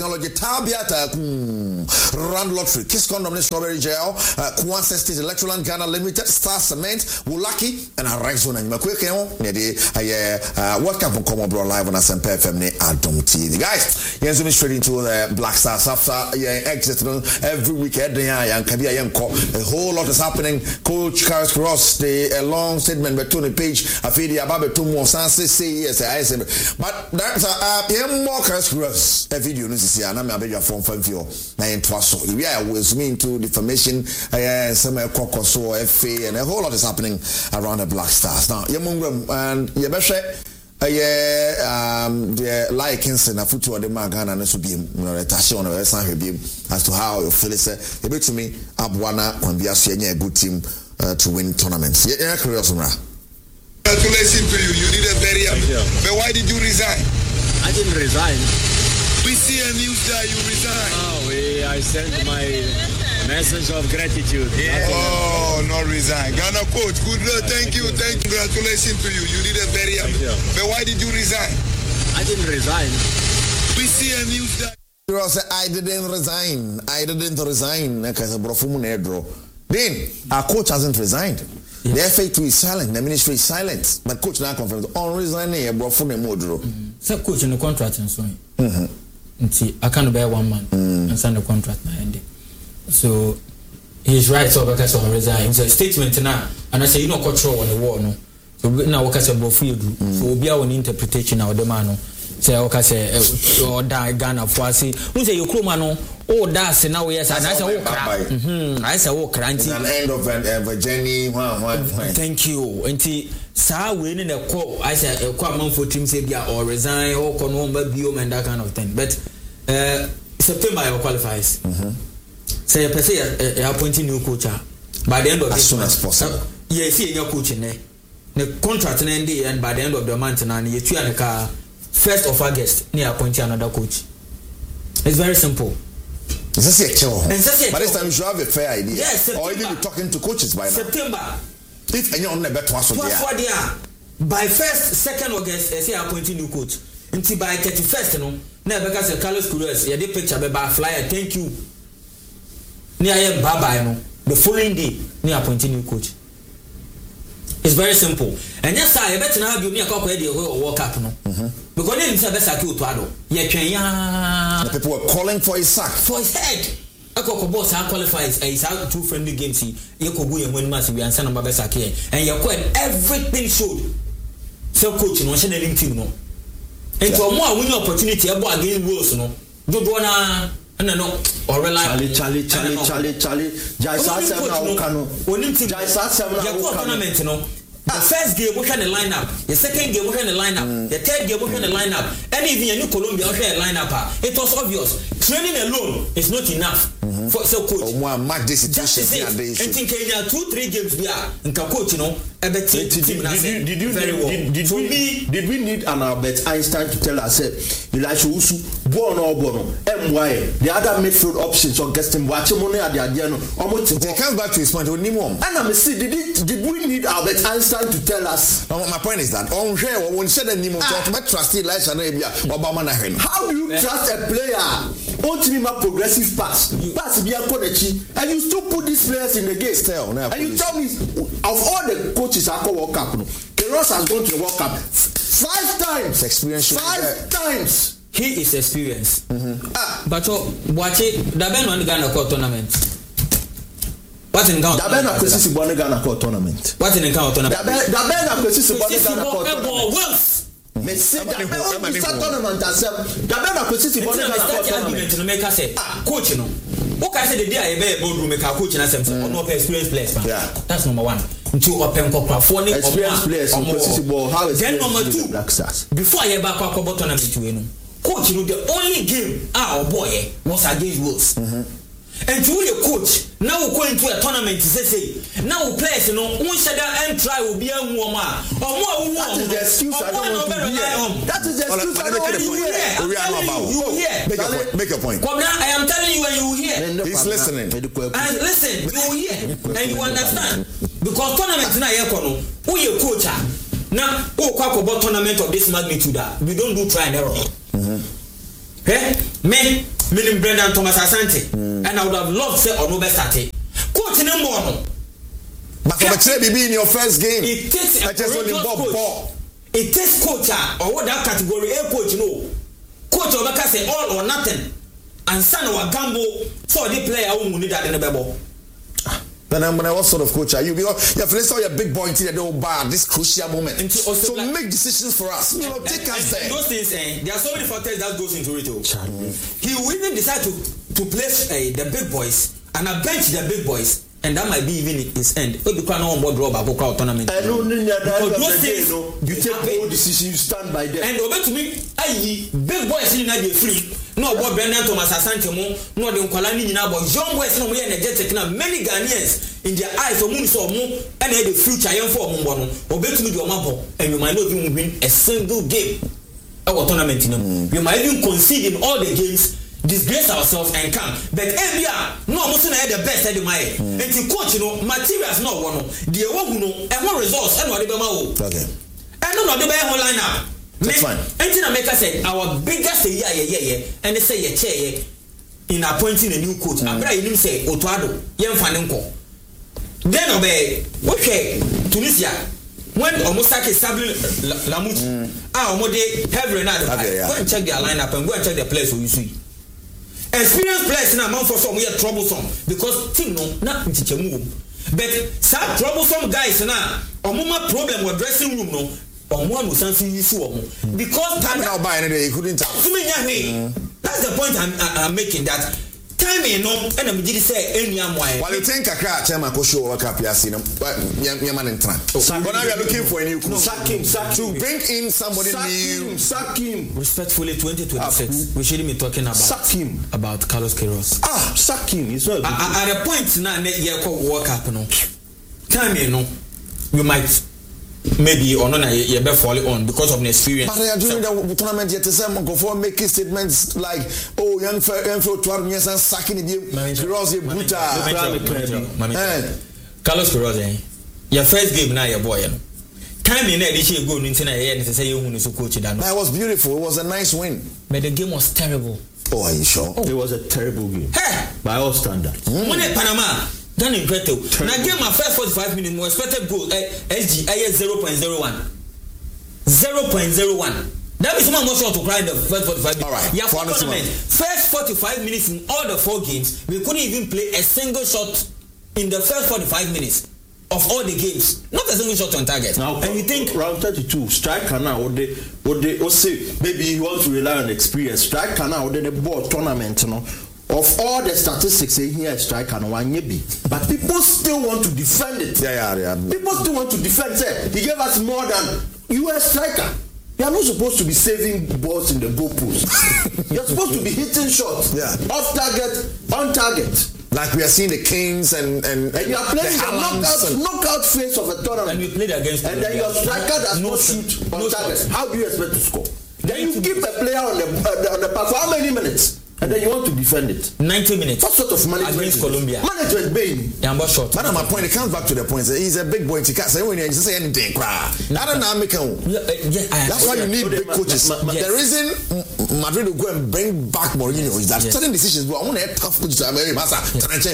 Technology Tabiata Rand Lottery, Kiss Condom, Strawberry Gel, Kwanse State Electroland Ghana Limited, Star Cement, Wulaki, and Horizon and Makwekeo. What can from Come Abroad Live on SMP FM Adom TV. Guys, yes, we straight into the Black Stars after exit every weekend. A whole lot is happening. Coach Carlos Cross, the long statement by Tony Page, Afidi Ababe Tumo Sanse say yes, I say, but that's a more Carlos Cross a video. And I'm a from Fanfio. We are into defamation, some so FA, and a whole lot is happening around the Black Stars. Now, Yamungram and Yabeshe, the like Kingston, a foot to the Magana, and this will be Tashion or San as to how you feel it. A bit to me, Abwana, when we are seeing a good team to win tournaments. Yeah, congratulations to you. You did a very but why did you resign? I didn't resign. We see a news that you resign. Oh, I sent my message of gratitude. Yeah. Oh, not resign. Ghana coach, good luck. Thank you. Congratulations to you. You did a very but why did you resign? I didn't resign. We see a news that I didn't resign. Then our coach hasn't resigned. The FA2 is silent, the ministry is silent. But coach now confirms on resigning a bro from a modro. So coach in the contract and so on. I can't bear 1 month and sign the contract now ending. So he's right, so because of resign. So statement now, and I say you know control on the war no. So now what I say about free group. So be our interpretation now the man no. Say okay say or die Ghana for say. Who say you chroma no? Oh that's now yes and I say oh cry. I say oh cry. It's an end of a journey. Thank you. Until sa we in a call I say a call man for team say be or resign or con number biome and that kind of thing. But September I qualifies. Say per se appointing new coach by the end of as this soon month. As possible. Yes, see your coach in there. The contract end and by the end of the month and you two and the car 1st of August near appointing another coach. It's very simple. It's a chill. But this time you should have a fair idea. Yes, or even be talking to coaches by now. September. If any on the bet was by 1st, 2nd August, I say appointing new coach. Until by 31st, no. Now because Carlos Cruz, you did picture by flyer. Thank you. Near bye no. The following day, near appointing new coach. It's very simple. And yes, I bet now you me a copy the World Cup no. Because they didn't best at you to ado. The people were calling for his sack. For his head. A coco boss qualifies and he's out 2 friendly games. You could go and win massive and send number best here. And you're quite everything showed. So coach no share the team no. And to a more winning opportunity about against Wolves no. Don't wanna no or rely Charlie. Jaisa 7 na Okano. Jaisa 7 na tournament no. The first game we had the lineup, the second game we had the lineup, the third game we had the lineup, and even in Colombia we had a lineup. It was obvious. Training alone is not enough for so coach. Match this situation and think Kenya 2-3 games we are and coach Did we need an Albert Einstein to tell us Elisha Usu born or MY the other midfield options or Gaston Wachimone at the Adiano almost it comes back to his point with Nimom. And I'm saying did we need Albert Einstein to tell us? My point is that on here when said Nimom to trust Elisha Obama. How do you trust a player? Ultimate progressive pass be a Konechi, and you still put these players in the game. And you tell me, of all the coaches I call World Cup, Keros has gone to the World Cup 5 times. Experience 5 times. He is experienced. But watch it. Daben on the Ghana Court tournament. What in Ghana? Daben Akwesisi won the Ghana Court tournament. What in the Ghana tournament? Daben Akwesisi won the Ghana Court tournament. Mais c'est tournament ensemble. D'abord la petite c'est bonne argument no make say coach no. Who can say the day I be boardroom make coach na sem say no experience players. That's number 1. Until open corporate for the experience players how is then number 2 before I back kwa tournament we no. Coach no the only game our boy was against Wolves. And to the coach, now we go into a tournament. Say, now players, you know, we should and try will be a woman. That is the excuse I don't want to hear. That is the excuse I don't want to hear. Make a point. Come now, I am telling you when you hear. He's listening. And listen, you hear and you understand. Because tournament now, who you coach? Now, who talk about tournament of this magnitude? We don't do try and error. Me Brendan Thomas Asante, and I would have loved to say or no best at it. Coach in the but for the baby in your first game, it takes a coach. It takes coach or what that category A coach coach or say all or nothing and son or gamble so the player who need that in the bubble. Then what sort of coach are you? Because you have to your big boy into the bar this crucial moment. So make decisions for us. Take us there. Those things, there are so many factors that goes into it. He will even decide to place the big boys and bench the big boys. And that might be even his end. If you can't on board draw back tournament. I don't need that. Those things, you take all decisions, you stand by them. And over to me, big boys in the free. No about Brendan Thomas Asante mo, no the Nkwalani nyina but young boys no we energetic na many Ghanaians in their eyes omu so omu and the future young for omu no. Obetumi the omabo and you might not even win a single game. Our tournament you might even concede in all the games. Disgrace ourselves and come. But no almost the best at the my and the coach materials no one the and one results and what the okay. And no the whole lineup. That's fine. Anything America said our biggest and they say chair in appointing a new coach. I better you say Otuado, young Fanenko. Then obey okay Tunisia when Omosaki established Lamut Omode have Renard go and check their lineup and go and check the players who you see. Experienced players in amount for some we are troublesome because team no not in move. But some troublesome guys now omuma problem with dressing room no omo no san fi so omo because time now buy any he couldn't have. That's the point I'm making that time no and I'm just say any amwai. While you think Accra chairman ko show work up here see no man in tran. But now we are looking for a new coach. Sack him to bring in somebody new. Sack him. Respectfully 2026 we shouldn't be talking about about Carlos Queiroz. Sack him. It's not at a point now year ko work up no. Time no we might maybe or not you be fall on because of the experience. But during the tournament yet some go for making statements like young for 12 years and sacking the Queiroz brutal. Carlos Queiroz your first game now your boy time in there this go into na here and say you who so coach that. It was beautiful. It was a nice win. But the game was terrible. Oh, are you sure? It was a terrible game. By all standards. When Panama done in Preto. Now game my first 45 minutes more expected goal SG 0.01. 0.01. That is one more shot to cry in the first 45 minutes. All right. Yeah, first 45 minutes in all the 4 games, we couldn't even play a single shot in the first 45 minutes of all the games. Not a single shot on target. Now, and you think round 32, striker now, what they say, maybe you want to rely on experience. Striker now, what they ball tournament, of all the statistics here, striker no one maybe, but people still want to defend it. Yeah. People still want to defend it. He gave us more than US striker. You are not supposed to be saving balls in the goalpost. You're supposed to be hitting shots. Yeah. Off target, on target. Like we are seeing the Kings and you are playing the knockout phase of a tournament. And we played against and then your striker does not shoot on target. How do you expect to score? Then you keep a player on the park for how many minutes? And then you want to defend it. 90 minutes. What sort of management against Colombia? Management being. Yeah, but short. But my point, it comes back to the point. He's a big boy. He can't say when you say anything. That's why you need big coaches. The reason Madrid will go and bring back Mourinho is that certain decisions. But I want to have tough coaches. I'm very massa.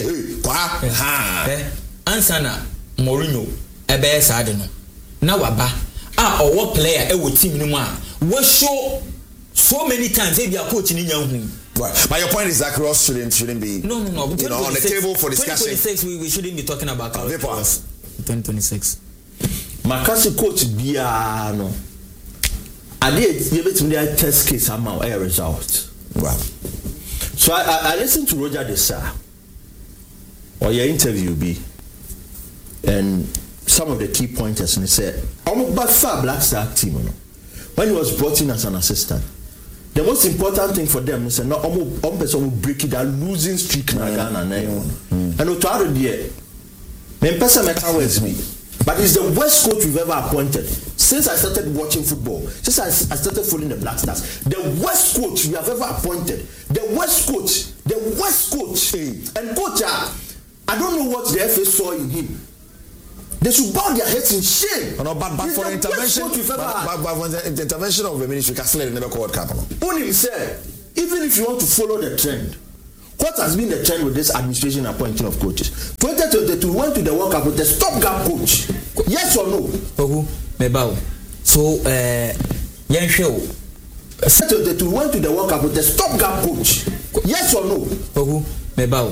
Ansana Mourinho. Ebe Sadeno. Now Waba. Or what player? A team no more. What show so many times? If you are coaching in young. Right. But your point is that Cross shouldn't be no. On the table for discussion. 2026 we shouldn't be talking about 2026. Makasi coach Biano. I did you bet me the test case amount a result. Wow. So I listened to Roger Desa or your interview be and some of the key pointers and he said I'm about far Black Star team when he was brought in as an assistant. The most important thing for them is not one person will break it, that losing streak in Ghana. And to add there, the person with me, but it's the worst coach we've ever appointed. Since I started watching football, since I started following the Black Stars, the worst coach we have ever appointed, the worst coach. And coach, I don't know what the FA saw in him. They should bow their heads in shame. No, but for the intervention of the ministry, Castle never called Capano. Only said even if you want to follow the trend, what has been the trend with this administration appointing of coaches? 2022 went to the World Cup with a stopgap coach. Yes or no? Ogu, mebao. So, yen show. 2022 went to the World Cup with a stopgap coach. Yes or no? Ogu, mebao.